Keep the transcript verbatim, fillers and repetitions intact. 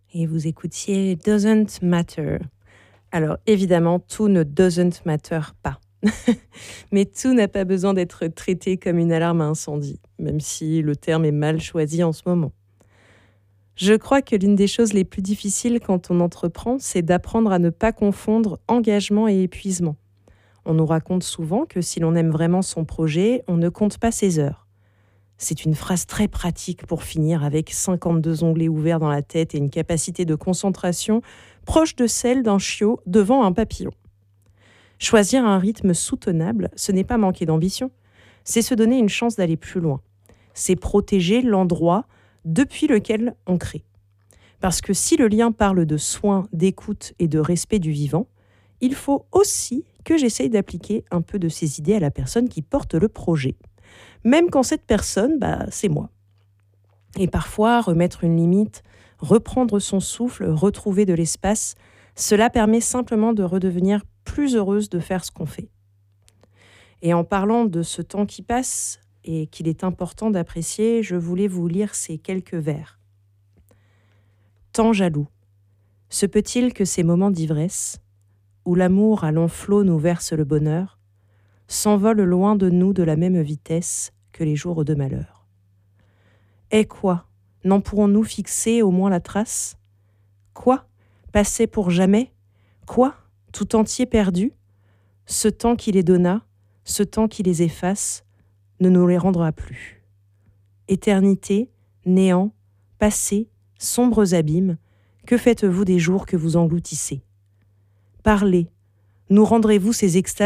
Et vous écoutiez Doesn't Matter. Alors évidemment, tout ne doesn't matter pas. Mais tout n'a pas besoin d'être traité comme une alarme à incendie, même si le terme est mal choisi en ce moment. Je crois que l'une des choses les plus difficiles quand on entreprend, c'est d'apprendre à ne pas confondre engagement et épuisement. On nous raconte souvent que si l'on aime vraiment son projet, on ne compte pas ses heures. C'est une phrase très pratique pour finir avec cinquante-deux onglets ouverts dans la tête et une capacité de concentration proche de celle d'un chiot devant un papillon. Choisir un rythme soutenable, ce n'est pas manquer d'ambition, c'est se donner une chance d'aller plus loin. C'est protéger l'endroit depuis lequel on crée. Parce que si le lien parle de soin, d'écoute et de respect du vivant, il faut aussi que j'essaye d'appliquer un peu de ces idées à la personne qui porte le projet. Même quand cette personne, bah, c'est moi. Et parfois, remettre une limite, reprendre son souffle, retrouver de l'espace, cela permet simplement de redevenir plus heureuse de faire ce qu'on fait. Et en parlant de ce temps qui passe et qu'il est important d'apprécier, je voulais vous lire ces quelques vers. Temps jaloux, se peut-il que ces moments d'ivresse, où l'amour à long flot nous verse le bonheur, s'envolent loin de nous de la même vitesse que les jours de malheur. Eh quoi, n'en pourrons-nous fixer au moins la trace ? Quoi, passer pour jamais ? Quoi, tout entier perdu ? Ce temps qui les donna, ce temps qui les efface, ne nous les rendra plus. Éternité, néant, passé, sombres abîmes, que faites-vous des jours que vous engloutissez ? Parlez, nous rendrez-vous ces extases